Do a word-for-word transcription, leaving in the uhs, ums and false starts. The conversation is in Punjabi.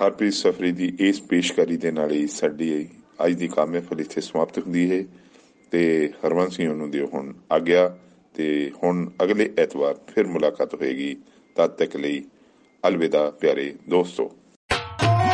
ਹਰਪ੍ਰੀਤ ਸਫਰੀ ਦੀ ਇਸ ਪੇਸ਼ਕਾਰੀ ਦੇ ਨਾਲ ਹੀ ਸਾਡੀ ਅੱਜ ਦੀ ਕਾਮ ਮਹਿਫਲ ਇੱਥੇ ਸਮਾਪਤ ਹੁੰਦੀ ਹੈ ਤੇ ਹਰਵੰਸ ਸਿੰਘ ਨੂੰ ਦਿਓ ਹੁਣ ਆਗਿਆ ਤੇ ਹੁਣ ਅਗਲੇ ਐਤਵਾਰ ਫਿਰ ਮੁਲਾਕਾਤ ਹੋਏਗੀ। ਤਦ ਤੱਕ ਲਈ ਅਲਵਿਦਾ ਪਿਆਰੇ ਦੋਸਤੋ।